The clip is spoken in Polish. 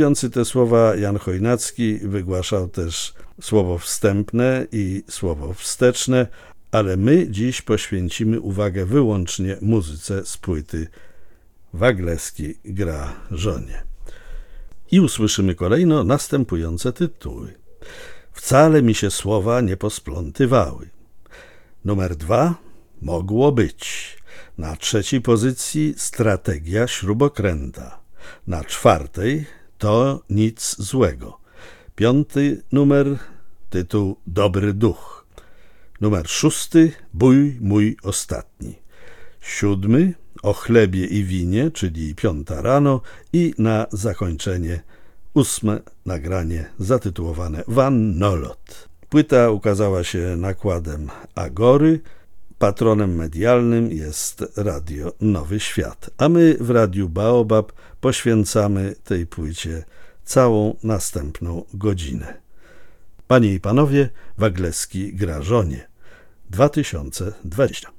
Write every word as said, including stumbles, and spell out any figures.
Mówiący te słowa Jan Chojnacki wygłaszał też słowo wstępne i słowo wsteczne, ale my dziś poświęcimy uwagę wyłącznie muzyce z płyty Wagleski gra żonie. I usłyszymy kolejno następujące tytuły. Wcale mi się słowa nie posplątywały. Numer dwa. Mogło być. Na trzeciej pozycji Strategia śrubokręta. Na czwartej To nic złego. Piąty numer, tytuł Dobry duch. Numer szósty Bój mój ostatni. Siódmy O chlebie i winie, czyli piąta rano. I na zakończenie ósme nagranie zatytułowane Wannolot. Płyta ukazała się nakładem Agory. Patronem medialnym jest Radio Nowy Świat, a my w Radiu Baobab poświęcamy tej płycie całą następną godzinę. Panie i panowie, Wagleski gra żonie dwa tysiące dwadzieścia.